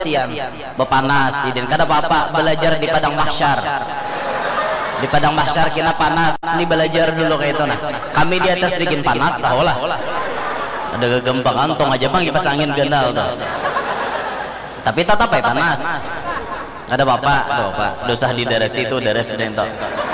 siang bepanas idin kada apa-apa belajar di padang mahsyar. Di padang mahsyar kena panas ini belajar dulu kayak itu nah. Kami di atas bikin panas tahu lah. Ada gegembang antong aja bang kipas angin gendal tuh. Tapi tetap panas. Ada bapak, dosa di daerah situ, daerah sedento.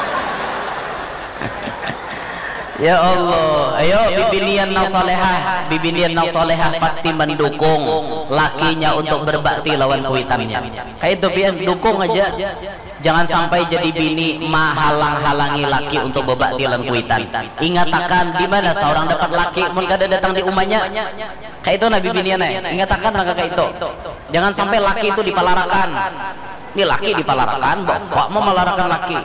Ya Allah, ayo bibinian nasolehah, bibinian nasolehah pasti mendukung lakinya untuk berbakti lawan kuitannya. Kayak itu pian, dukung aja. Jangan sampai jadi bini menghalang-halangi laki untuk berbakti lawan kuitan. Ingatakan di mana seorang dapat laki mun kada datang di umahnya. Kayak itu nabi biniannya. Ingatakan kayak itu. Jangan sampai laki itu dipalarakan. Ini laki dipalarakan, bapak mau melarakan laki.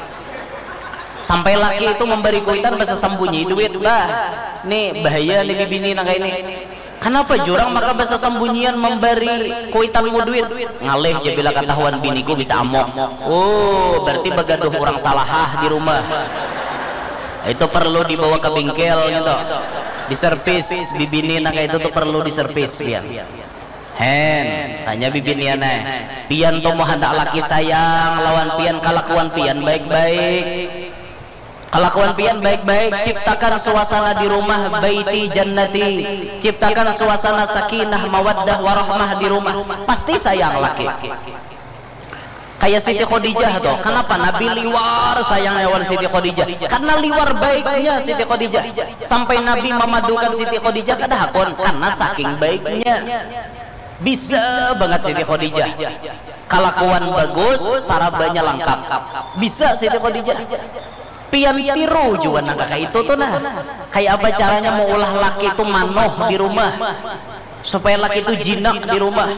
Sampai laki itu memberi kuitan bahasa sembunyi duit bah. Nih bahaya nih bibini nang kayak ini. Kenapa jurang maka bahasa sembunyian memberi kuitanmu duit? Ngalih je bila ketahuan biniku bisa amok. Oh, berarti begaduh orang salahah di rumah. Itu perlu dibawa ke bengkel gitu. Diservis bibini nang kayak itu tuh perlu diservis pian. Hen, tanya bibiniana. Pian tuh mau hendak laki sayang lawan pian kalakuan pian baik-baik. Kelakuan pian baik-baik, ciptakan suasana di rumah baiti jannati, ciptakan suasana sakinah mawaddah warahmah di rumah, pasti sayang laki. Kayak Siti Khadijah tuh, kenapa Nabi liwar sayang lawan Siti Khadijah? Karena liwar baiknya Siti Khadijah. Sampai Nabi memadukan Siti Khadijah kada hakon karena saking baiknya. Bisa banget Siti Khadijah. Kelakuan bagus, sarabanya lengkap. Bisa Siti Khadijah. Pian tiru juga nah kayak itu tuh nah. Kayak apa caranya mau ulah laki itu manoh di rumah supaya laki itu jinak di rumah.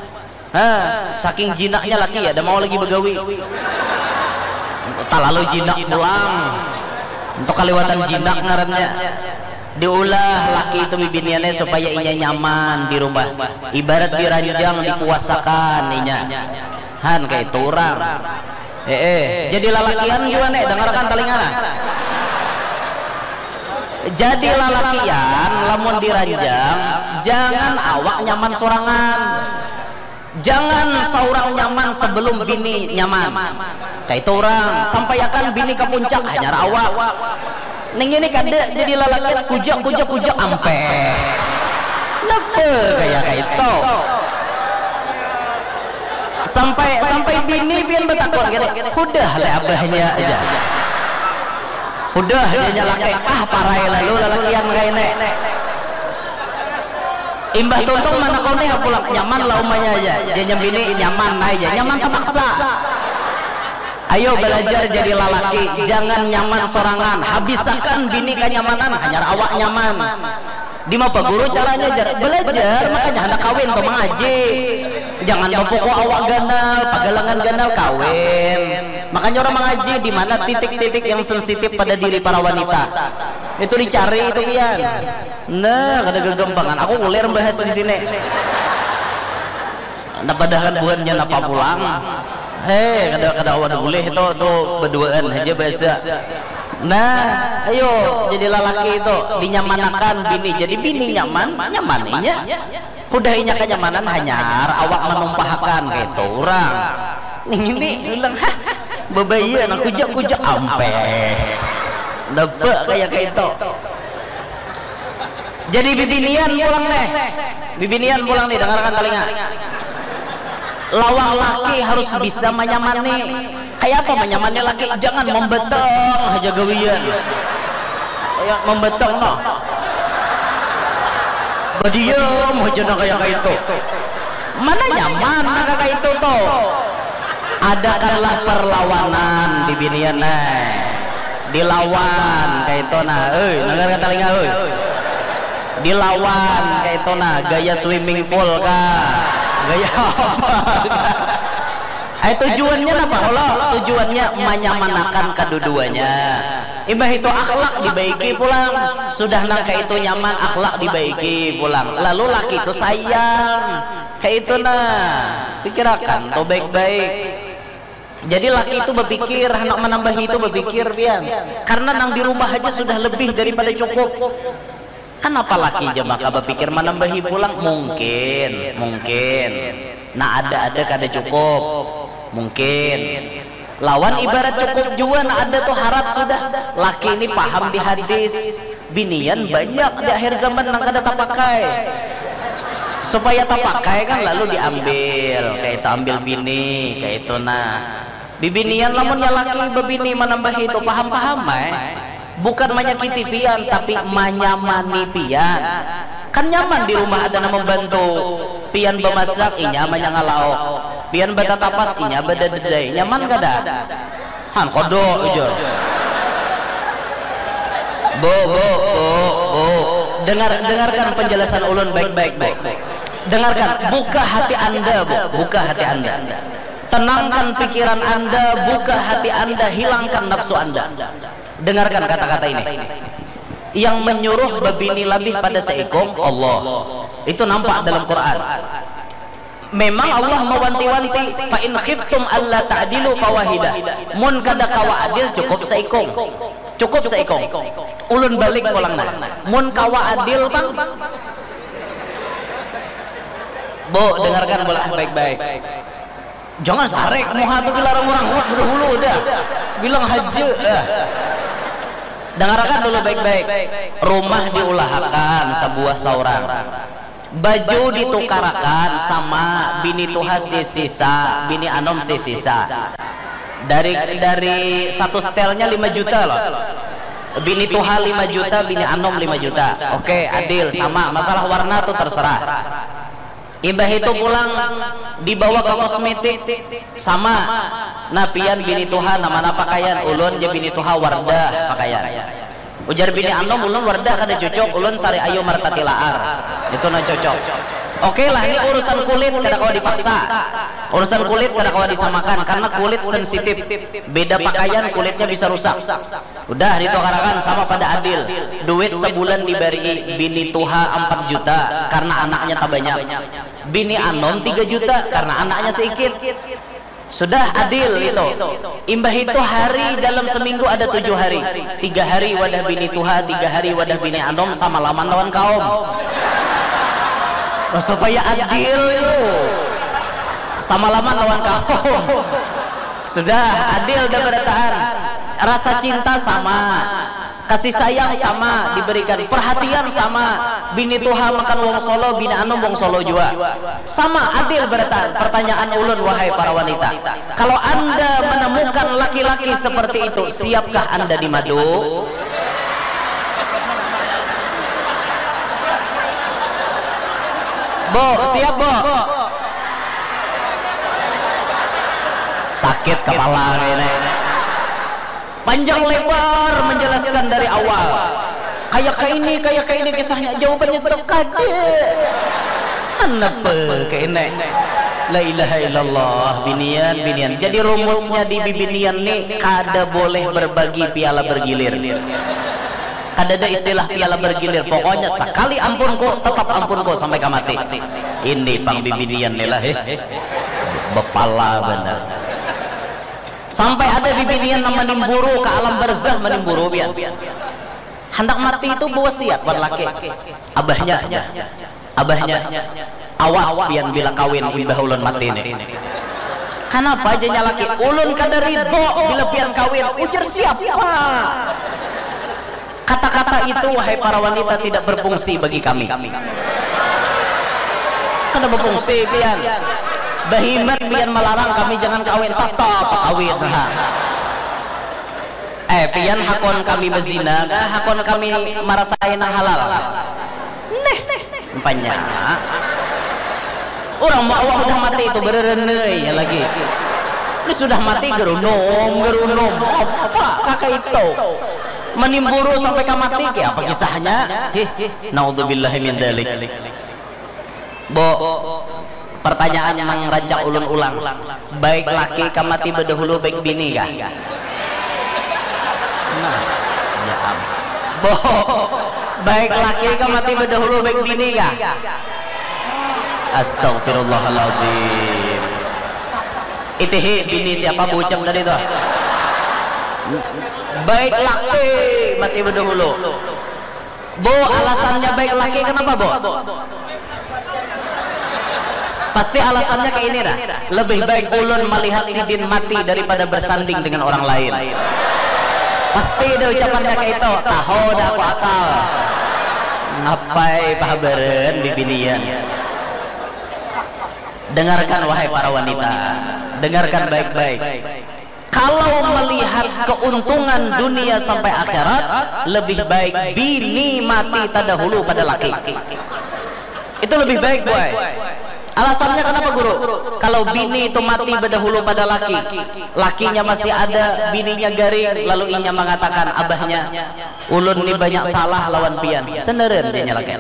Saking jinaknya laki ya ada mau lagi begawi. Tak lalu jinak pulang. Untuk kaliwatan jinak ngarannya. Diulah laki itu bibiniannya supaya inya nyaman di rumah. Ibarat diranjang dipuasakan inya. Han kayak itu orang. Jadi lalakian gimana? Dengarkan talingana. Jadi lalakian lamun diranjang jangan awak nyaman sorangan. Jangan seorang nyaman sebelum bini nyaman. Kayak itu orang sampaikan bini ke puncak hanya awak. Ning ini kada jadi lalakian kujak ampe. Napa kayak itu? Sampai bini pian betakon gini. Udah le abahnya aja. Udah dia nyalake parai lalu lalakian kaine. Imbah tuntung mana kau nih pulang nyaman lah umahnya aja. Dia bini nyaman aja, nyaman terpaksa. Ayo belajar jadi lalaki, jangan nyaman sorangan. Habiskan bini kenyamanan, hanya awak nyaman. Di mana guru caranya belajar, makanya hendak kawin atau mengaji. Jangan mempukul awak ganal, pagalangan ganal kawin. Makanya orang mengaji di mana titik-titik yang sensitif pada diri para wanita. Itu dicari itu pian. Nah, ada gegembangan. Aku ngulir bahas di sini. Nah, padahal bukannya napa pulang. Kada awak boleh itu berduaan aja bahasa. Nah, ayo jadi lalaki itu dinyamanakan bini. Jadi bini nyamannya. Udahinya kenyamanan hanyar awak menumpahkan gitu orang. Ini ulang bebayan kujak ampe. Dapat kayak itu. Jadi bibinian pulang nih dengarkan telinga. Lawang laki harus bisa menyamani. Kayak apa menyamani laki? Jangan membetong aja gawian. Kayak membetong no. Badiam aja kayak itu. Mana nyaman kayak itu tuh. Adakanlah perlawanan di binian dilawan kayak itu nah. Dengarkan telinga dilawan kayak itu nah. Gaya swimming pool kah? Gaya apa? Tujuannya apa? Allah tujuannya menyamanakan kedua-duanya. Imbah itu akhlak dibaiki pulang. Sudah nang kayak itu nyaman akhlak dibaiki pulang. Lalu laki itu sayang. Kayak itu nah. Pikirakan tuh baik-baik. Jadi laki itu berpikir hendak menambah itu berpikir pian. Karena nang di rumah aja sudah lebih daripada cukup. Kenapa laki aja maka berpikir menambahi pulang? Mungkin Nah ada kada cukup mungkin. Lawan ibarat cukup juga nah ada tuh harap sudah. Laki ini paham di hadis, binian banyak di akhir zaman nang kada tapakai. Supaya tapakai kan lalu diambil, kayak itu ambil bini, kayak itu nah. Bibinian lamun ya laki bebini menambah itu paham-paham bukan menyakiti pian tapi menyamani pian. Kan nyaman di rumah ada nama membantu. Pian bemasak inya manyangalaok. Pian bata tapas inya bada dedai. Nyaman kada? Han kodok ujur. Bo. Dengarkan penjelasan ulun baik-baik, Bo. Dengarkan, buka hati Anda, Bo. Buka hati Anda. Tenangkan pikiran Anda, buka hati Anda, hilangkan nafsu Anda. Dengarkan kata-kata ini. Yang menyuruh babini labih pada seekor Allah. Itu nampak dalam Quran. Memang Allah mewanti-wanti, fa in khiftum alla ta'dilu fawahidah. Mun kada kawa adil cukup seekor. Cukup seekor. Ulun balik pulangna. Mun kawa adil bang. Bo, dengarkan baik-baik. Jangan sarek muha tuh dilarang orang dulu udah. Bilang haji dah. Dengarkan dulu baik-baik. Rumah diulahakan sebuah seorang. Baju ditukarakan sama bini tuha sisa, bini anom sisa. Dari satu setelnya 5 juta loh. Bini tuha 5 juta, bini anom 5 juta. Oke, adil sama. Masalah warna tuh terserah. Ibah itu pulang dibawa ke kosmetik sama. Nah pian bini tuha namana pakaian ulun je bini tuha wardah pakaian. Ujar bini anom ulun wardah kada cocok, ulun sari ayu martati laar. Itu na cocok. Oke lah, ini urusan kulit kada kawa dipaksa. Urusan kulit kada kawa disamakan karena kulit sensitif. Beda pakaian kulitnya bisa rusak. Udah ditukarakan sama pada adil. Duit sebulan diberi bini tuha 4 juta karena anaknya tak banyak. Bini anom 3 juta karena anaknya sedikit. Sudah adil itu. Imbah itu hari dalam seminggu ada 7 hari. 3 hari wadah bini tuha, 3 hari wadah bini anom sama laman lawan kaum. Supaya adil itu sama laman lawan kaum. Sudah adil dan bertahan. Rasa cinta sama, kasih sayang sama diberikan, perhatian sama. Bini tuha makan wong solo, bini anom wong solo juga sama, adil bertahan. Pertanyaan ulun wahai para wanita, kalau anda menemukan laki-laki seperti itu, siapkah anda dimadu? Bo, siap Bo? Sakit kepala ini. Panjang lebar menjelaskan dari awal. Kayak ini kisahnya, jawabannya dekat. Kenapa kayak ini? La ilaha illallah, binian. Jadi rumusnya di bibinian nih, kada boleh berbagi piala bergilir. Kada ada istilah piala bergilir. Pokoknya sekali ampunku, tetap ampunku sampai mati. Ini pang bibinian nih lah. Bepala benar. Sampai ada bibinian nama menimburu ke alam barzah, menimburu biar. Hendak mati itu wasiat buat laki. Abahnya. Awas pian bila kawin imbah ulun mati ini. Kenapa aja laki? Ulun kada ridho bila pian kawin. Ujar siapa? Kata-kata itu wahai para wanita tidak berfungsi bagi kami. Kada berfungsi pian. Bahimat pian melarang kami jangan kawin, tetap kawin. Pian hakon kami berzina, hakon kami merasain yang halal. Neh, umpanya. Orang mau Allah udah mati itu berenei ya lagi. Ini sudah mati gerunum. Apa kakak itu? Menimburu sampai ke mati, apa kisahnya? Naudzubillahi min dzalik. Bo, pertanyaan yang rancak ulun ulang. Baik laki ka mati berdahulu baik bini kah? Nah, ya Bo, baik laki ka mati berdahulu baik bini kah? Astagfirullahaladzim. Itihi bini siapa bucap tadi itu? Baik laki mati berdahulu. Bo, alasannya baik laki kenapa Bo? Pasti alasannya kayak ini dah. Lebih baik ulun melihat Sidin mati daripada bersanding dengan orang lain. Pasti ada ucapannya kayak itu. Tahu dah aku akal. Ngapai pahaberen bibinian. Dengarkan wahai para wanita. Dengarkan baik-baik. Kalau melihat keuntungan dunia sampai akhirat, lebih baik bini mati terdahulu pada laki. Itu lebih baik, boy. Alasannya kenapa, guru? Kalau bini itu mati berdahulu pada laki, lakinya masih ada, bininya garing, lalu inya mengatakan abahnya, ulun ini banyak salah lawan pian. Senderen dia laki.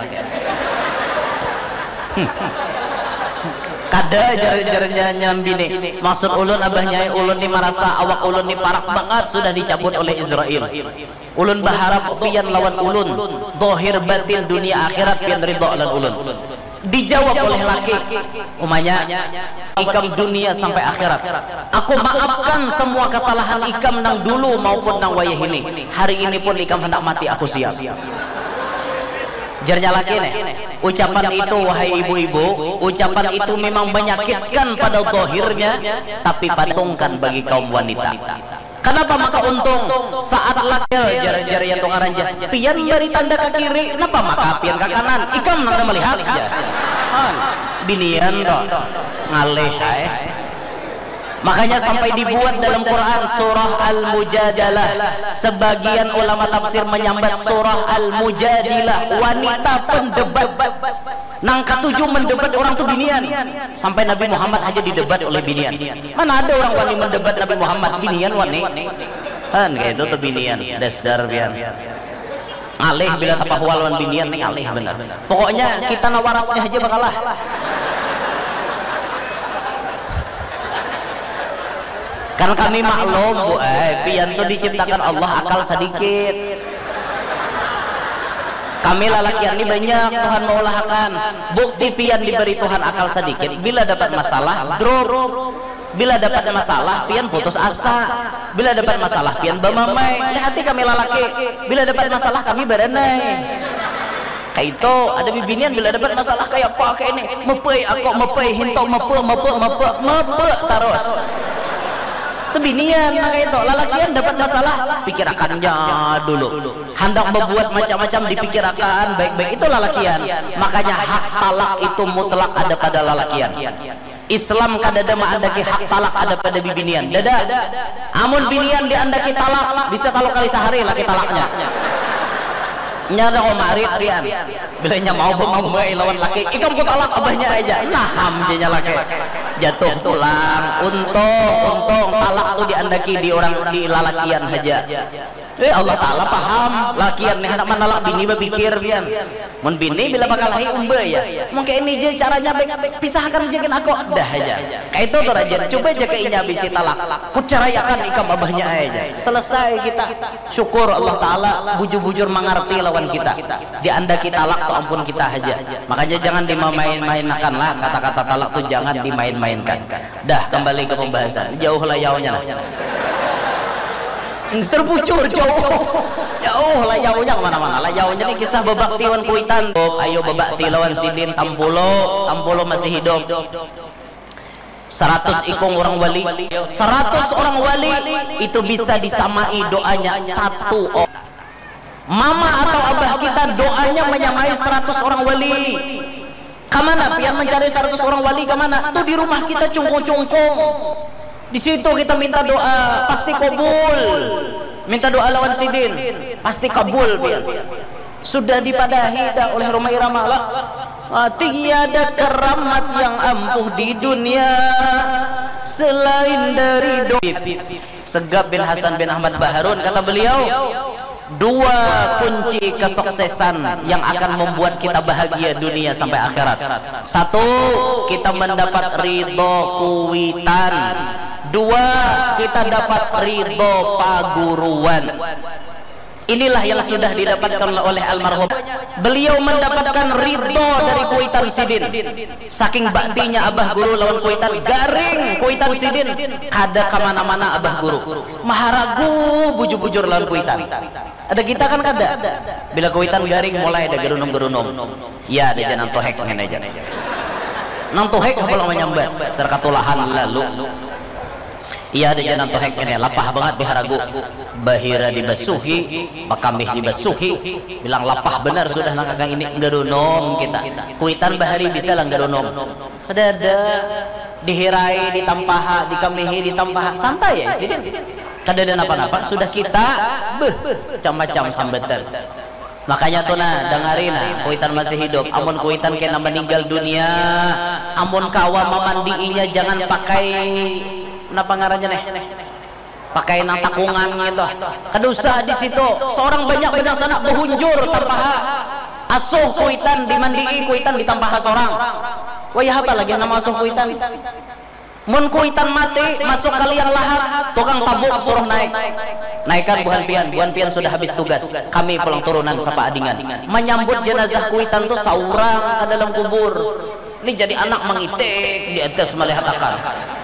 Kada jar-jarnya nyambini. Maksud ulun abahnya, ulun ni merasa awak ulun ni parak banget sudah dicabut oleh Israel. Ulun berharap pian lawan ulun, dohir batin dunia akhirat pian ridho lan ulun. Dijawab oleh laki, umanya ikam dunia sampai akhirat. Aku maafkan semua kesalahan ikam nang dulu maupun nang wayah ini. Hari ini pun ikam hendak mati, aku siap. Jarnya laki nih, ucapan itu wahai ibu-ibu, ucapan itu memang menyakitkan pada dohirnya, tapi untungkan bagi kaum wanita. Kenapa maka untung? Saat laki jar yang tungaran jar, pian beri tanda ke kiri, kenapa maka pian ke kanan? Ikam nanda melihat ya. Binian toh ngalih Makanya sampai dibuat dalam Quran surah Al-Mujadalah. Sebagian ulama tafsir menyambat surah Al-Mujadilah, wanita pendebat. Nang ketujuh mendebat orang tuh binian. Sampai Nabi Muhammad aja didebat oleh binian. Mana ada orang wani mendebat Nabi Muhammad, binian wani. Kan kayak itu tuh binian, dasar bian. Alih bila tapahwal wan binian nih alih benar. Pokoknya kita nawarasnya aja bakalah. Karena kami maklum bu, pian tuh diciptakan Allah akal sedikit. Kami lalakian ini banyak Tuhan maulahkan. Bukti pian diberi Tuhan akal sedikit. Bila dapat masalah, drop. Bila dapat masalah, pian putus asa. Bila dapat masalah, pian bamamai. Lihat kami lalaki. Bila dapat masalah, kami berenai. Kayak itu ada bibinian bila dapat masalah kayak apa kayak ini. Mepei aku mepei hinto mepe terus. Itu binian kayak itu. Lalakian dapat masalah, pikirakannya dulu. Hendak membuat macam-macam dipikirkan baik-baik, itu lalakian. Makanya hak talak itu mutlak ada pada lalakian. Islam kadada ma'andaki hak talak ada pada bibinian. Dada. Amun binian diandaki talak, bisa talak kali sehari laki talaknya. Nyada omarit rian. Bila nya mau lawan laki, ikam ku talak abahnya aja. Naham jenya laki. Jatuh tulang, untung talak tuh diandaki di orang di lalakian aja. Allah Ta'ala paham lakian nih anak mana lak bini berpikir pian. Mun bini bila bakal lahir umbe ya. Mungkin ini je caranya pisahkan jekin aku dah aja. Kayak itu tuh rajin. Coba aja ke inya bisi talak. Kucarayakan ikam abahnya aja. Selesai kita. Syukur Allah Ta'ala bujur-bujur mengerti lawan kita. Diandaki talak tuh ampun kita aja. Makanya jangan dimain-mainkan lah kata-kata talak tuh jangan dimain-mainkan. Dah kembali ke pembahasan. Jauh layaunya lah. Terbucur jauh layaunya kemana-mana. Layaunya ini kisah babakti wan kuitan. Ayo babakti lawan Sidin Tampulo masih hidup. 100 ikung orang wali, 100 orang wali itu bisa disamai doanya satu orang. Mama atau abah kita doanya menyamai 100 orang wali. Kemana pian mencari 100 orang wali kemana? Tuh di rumah kita cungkung-cungkung. Di situ kita minta doa, pasti kabul. Minta doa lawan Sidin, pasti kabul pian. Sudah dipadahi dah oleh Romai Ramala. Tiada keramat yang ampuh di dunia selain dari doa. Segap bin Hasan bin Ahmad Baharun kata beliau, dua kunci kesuksesan yang akan membuat kita bahagia dunia sampai akhirat. Satu, kita mendapat ridho kuwitan. Dua, kita dapat ridho paguruan. Inilah yang sudah didapatkan oleh almarhum. Beliau mendapatkan ridho dari kuitan Sidin. Saking baktinya abah guru lawan kuitan, garing kuitan Sidin. Kada kemana-mana abah guru. Maharagu bujur-bujur lawan kuitan. Ada kita kan kada. Bila kuitan garing mulai ada gerunum-gerunum. Ya ada jangan tohek ngene aja. nang tuhek pulang menyambat serkatulahan lalu. Iya ada jangan tuhek ini lapah banget biharagu. Bahira dibasuhi, bakamih dibasuhi, bilang lapah benar sudah nang kakang ini garunom kita. Kuitan bahari bisa lang garunom. Ada dihirai, ditampaha, dikamihi, ditampaha, santai ya sih. Kadada napa-napa sudah kita macam-macam sambatan. Makanya tuh nah dengarin kuitan masih hidup, amun kuitan kena meninggal dunia, amun kawa memandiinya jangan pakai napa ngarannya nih, pakai nang takungan gitu. Kedosa di situ seorang banyak benang sana behunjur tampaha asuh kuitan dimandii, kuitan ditampaha seorang. Wah apa lagi nama asuh kuitan? Mun kuitan mati masuk kalian lahat, tukang tabuk suruh naikkan buhan pian sudah habis tugas, kami pulang turunan sapa adingan menyambut jenazah kuitan tuh saurang ke dalam kubur. Ini jadi anak mengitik di atas melihat akal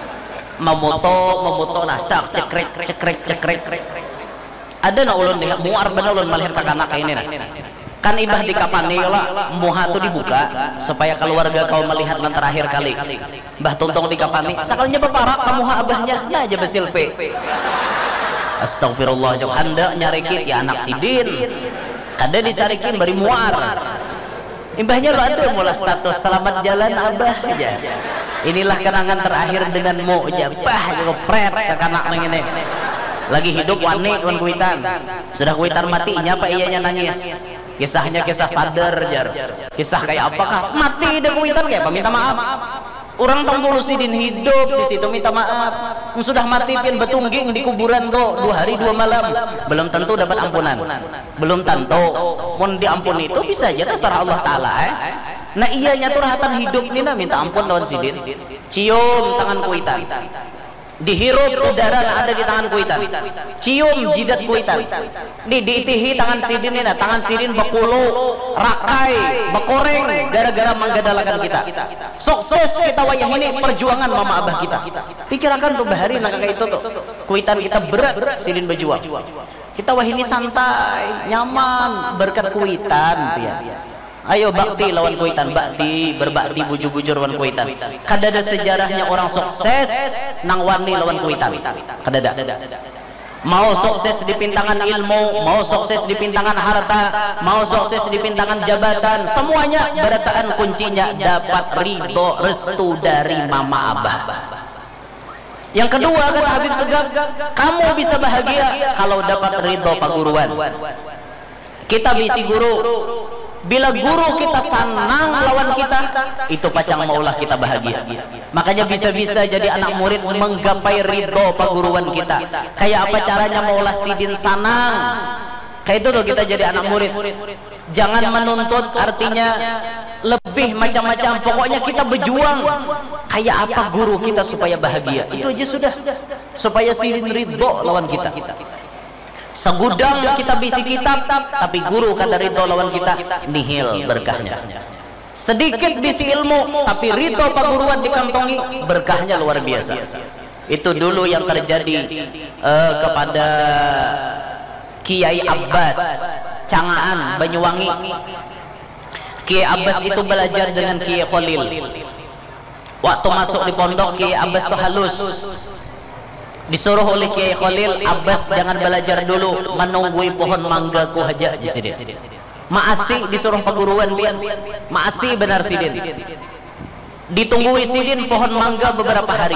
memoto nah tak cekrek ada na ulun dia muar bener ulun melihat kakak anak ini nah kan ibah di kapani lah muha tuh dibuka supaya keluarga kau melihat nan terakhir kali mbah tuntong di kapani sakalnya beparak kamu abahnya nah aja besilpe. Astagfirullah jauh hendak nyarikit ya anak sidin kada disarikin bari muar imbahnya lo ada mula status selamat jalan abah aja. Inilah kenangan terakhir denganmu aja bah juga pret kakak anak ini lagi hidup wani wan kuitan sudah kuitan mati nyapa iyanya nangis. Kisahnya kisah sadar jar. Kisah kayak apakah? Mati deh kuitan kayak apa? Minta maaf. Orang tanggung sidin hidup di situ minta maaf. Sudah mati pian betungging di kuburan tuh 2 hari 2 malam. Belum tentu dapat ampunan. Belum tentu. Mun diampuni itu bisa aja terserah Allah Taala. Nah iyanya tuh rahatan hidup ini nah minta ampun lawan sidin. Cium tangan kuitan. Dihirup udara yang ada di tangan kuitan, cium jidat kuitan, diitihi tangan sidin ini, tangan sidin bekulu, rakai, bekoreng, gara-gara menggadalakan kita. Sukses kita wayang ini perjuangan mama abah kita. Pikirkan tuh bahari nak kayak itu tuh, kuitan kita berat, sidin berjuang. Kita wah ini santai, nyaman, berkat kuitan, ya. Ayo bakti lawan kuitan, bakti berbakti bujur-bujur lawan kuitan. Kadada sejarahnya orang sukses nang wani lawan kuitan. Kadada. Mau sukses di pintangan ilmu, mau sukses di pintangan harta, mau sukses di pintangan jabatan, semuanya berataan kuncinya dapat ridho restu dari mama abah. Yang kedua kata Habib Segaf, kamu bisa bahagia kalau dapat ridho paguruan. Kita bisi guru. Bila guru kita senang lawan kita, itu pacang maulah kita bahagia. Makanya bisa-bisa jadi anak murid menggapai ridho paguruan kita. Kayak apa caranya maulah sidin senang? Kayak itu loh kita jadi anak murid. Jangan menuntut artinya lebih macam-macam. Pokoknya kita berjuang. Kayak apa guru kita supaya bahagia? Itu aja sudah. Supaya sidin ridho lawan kita. Segudang kita bisi kitab, tapi guru kata ridho lawan kita nihil berkahnya. Sedikit bisi ilmu, tapi ridho paguruan dikantongi, berkahnya luar biasa. Itu dulu yang terjadi kepada Kiai Abbas Cangaan Banyuwangi. Kiai Abbas itu belajar dengan Kiai Khalil. Waktu masuk di pondok Kiai Abbas itu halus. Disuruh oleh Kiai Khalil, Abbas jangan belajar dulu, menunggui pohon mangga ku haja di sini. Maasi disuruh perguruan pian, maasi benar sidin. Ditunggui sidin pohon mangga beberapa hari.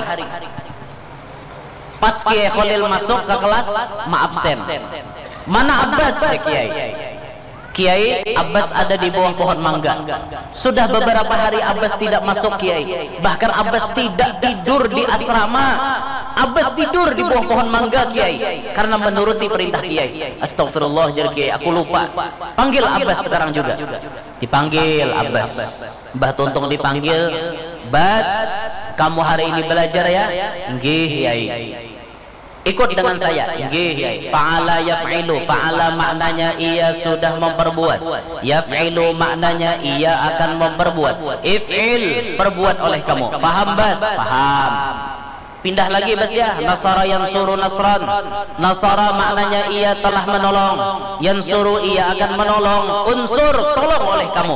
Pas Kiai Khalil masuk ke kelas, absen. Mana Abbas ya Kiai? Kiai Abbas ada di bawah pohon mangga. Sudah beberapa hari Abbas tidak masuk Kiai. Bahkan Abbas tidak tidur di asrama. Abbas tidur di bawah pohon mangga Kiai karena menuruti perintah Kiai. Astagfirullah jar Kiai, aku lupa. Panggil Abbas sekarang juga. Dipanggil Abbas. Mbah Tuntung dipanggil. Bas, kamu hari ini belajar ya? Nggih Kiai. Ikut dengan saya. Nggih. Fa'ala yaf'ilu. Fa'ala maknanya ia sudah memperbuat. Yaf'ilu maknanya ia akan memperbuat. If'il perbuat oleh kamu. Paham Bas? Paham. Pindah lagi Bas ya. Nasara yansuru nasran. Nasara maknanya ia telah menolong. Yansuru ia akan menolong. Unsur tolong oleh kamu.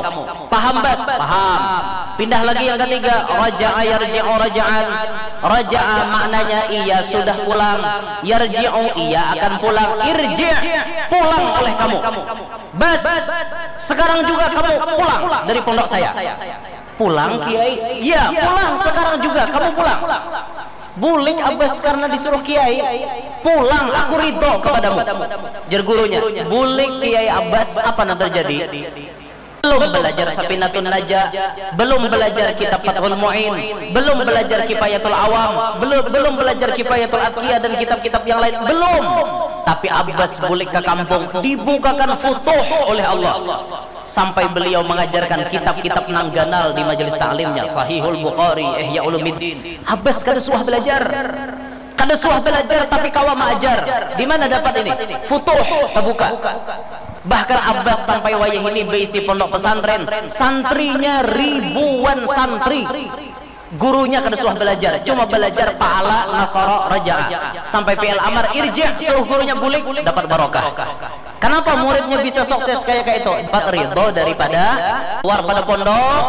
Paham bas? Paham. Pindah lagi yang ketiga, raja'a yarji'u raja'an. Raja'a maknanya ia sudah pulang, yarji'u ia akan pulang, irji' pulang oleh kamu. Bas, sekarang juga kamu pulang dari pondok saya. Pulang kiai? Iya, pulang sekarang juga kamu pulang. Bulik Abbas karena disuruh kiai, pulang aku ridho kepadamu. Jar gurunya, bulik Kiai Abbas apa yang terjadi? Belum belajar Safinatun Najah, belum belajar kitab Fathul Mu'in, belum belajar Kifayatul Awam, belum belajar Kifayatul Atqiyah dan kitab-kitab yang lain, belum. Tapi Abbas bulik ke kampung, dibukakan futuh oleh Allah. Sampai beliau mengajarkan kitab-kitab nang ganal di majelis ta'limnya, Sahihul Bukhari, Ihya Ulumuddin. Abbas kada suah belajar. Kada suah belajar tapi kawa mengajar. Di mana dapat ini? Futuh terbuka. Bahkan Abbas sampai wayah ini berisi pondok pesantren, santrinya ribuan santri. Gurunya kada suah belajar, cuma belajar pa'ala, nasara, raja'a. Sampai fi'il amar irji', suruh gurunya bulik, dapat barokah. Kenapa muridnya bisa sukses kayak itu? Dapat ridho daripada luar pada pondok,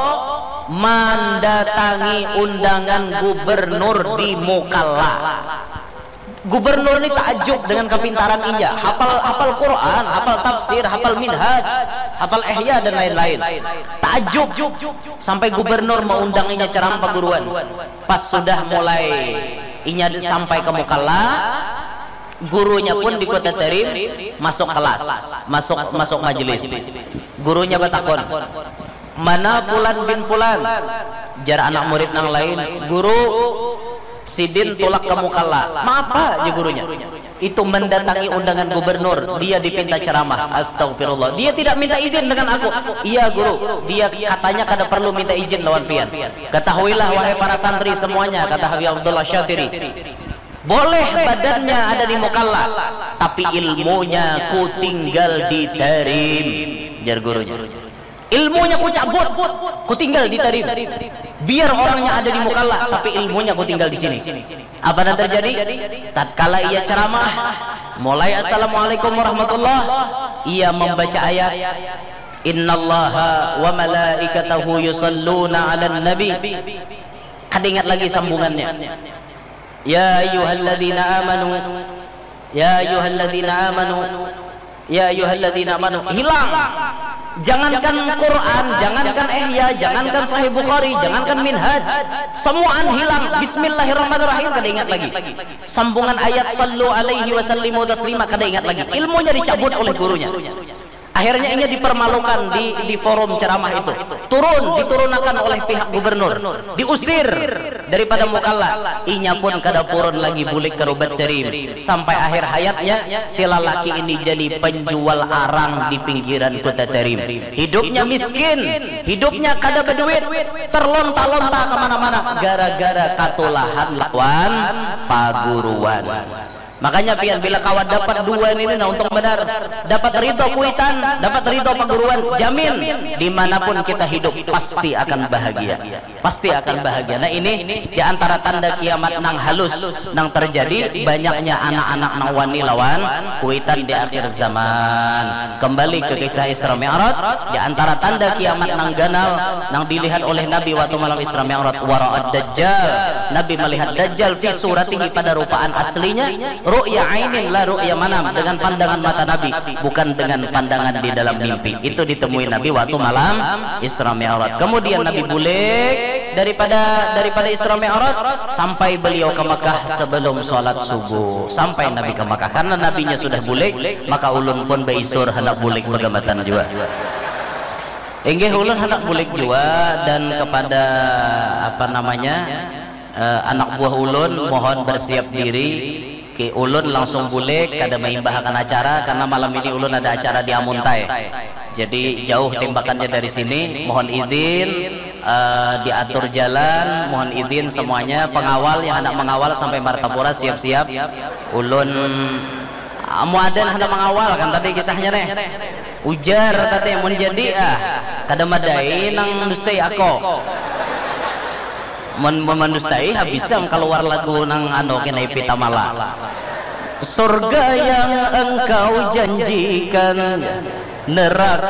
mendatangi undangan gubernur di Mukalla. Gubernur ini takjub dengan kepintaran Inja, hafal Quran, hafal tafsir, hafal minhaj, hafal ihya dan lain-lain. Takjub sampai gubernur mengundangnya ceramah perguruan. Pas sudah mulai inya sampai ke Mukalla, gurunya pun di Kota Tarim masuk kelas, masuk majelis. Gurunya bertakon, mana Fulan bin Fulan? Jar anak murid yang lain, guru Sidin tolak ke Mukalla. Apa aja gurunya? Itu mendatangi undangan gubernur, dia dipinta ceramah. Astagfirullah, dia tidak minta izin dengan aku. Iya guru, dia katanya kada perlu minta izin lawan pian. Ketahuilah wahai para santri semuanya, kata Habib Abdullah Syatiri, boleh badannya ada di Mukalla, tapi ilmunya ku tinggal di Tarim. Jar gurunya, ilmunya ku cabut, ku tinggal di Tarim. Biar orangnya ada di Mukalla, tapi ilmunya ku tinggal di sini. Apa yang terjadi? Tatkala ia ceramah, mulai assalamualaikum warahmatullah, ia membaca ayat innallaha wa malaikatahu yusalluna 'alan nabi. Kada ingat lagi sambungannya. Ya ayyuhalladzina amanu, ya ayyuhalladzina amanu, ya ayyuhalladzina amanu. Hilang. Jangankan Quran, jangankan ihya, jangankan Sahih Bukhari, jangankan minhaj, semuaan hilang. Bismillahirrahmanirrahim kada ingat lagi. Sambungan ayat sallu alaihi wasallimu taslima kada ingat lagi. Ilmunya dicabut oleh gurunya. Akhirnya ini dipermalukan di forum ceramah itu. Diturunkan oleh pihak gubernur, diusir daripada Mukalla. Inya pun kada purun lagi bulik ke Rubat Tarim. Sampai akhir hayatnya si lelaki ini jadi penjual arang di pinggiran Kota Tarim. Hidupnya miskin, hidupnya kada berduit, terlonta-lonta kemana-mana gara-gara katulahan lawan paguruan. Makanya pian bila kawan dapat dua ini nah untuk benar, dapat ridho kuitan, dapat ridho perguruan, jamin dimanapun kita hidup pasti akan bahagia, pasti akan bahagia. Nah ini diantara tanda kiamat nang halus nang terjadi, banyaknya anak-anak nang wani lawan kuitan di akhir zaman. Kembali ke kisah Isra Mi'raj, diantara tanda kiamat nang ganal nang dilihat oleh Nabi waktu malam Isra Mi'raj, wara'ad dajjal. Nabi melihat dajjal fi suratihi pada rupaan aslinya, ru'ya ainin la ru'ya manam, dengan pandangan mata Nabi, bukan dengan pandangan di dalam mimpi. Itu ditemui Nabi waktu malam Isra Mi'raj. Kemudian Nabi bulik daripada Isra Mi'raj sampai beliau ke Mekah sebelum sholat subuh. Sampai Nabi ke Mekah, karena nabinya sudah bulik, maka ulun pun beisur hendak bulik pegambatan juga. Inggih ulun hendak bulik juga, dan kepada anak buah ulun mohon bersiap diri. Ulun langsung bulik, kada mengimbahkan acara karena malam ini ulun ada acara di Amuntai. Jadi jauh tembakannya dari sini. Mohon izin diatur jalan, mohon izin semuanya. Pengawal yang hendak mengawal sampai Martapura siap-siap. Ulun muadan hendak mengawal kan tadi kisahnya nih. Ujar tadi menjadi kada madai nang dustai ako. Memandustai habisam keluar lagu nang kena Pitamala. Surga yang engkau janjikan, neraka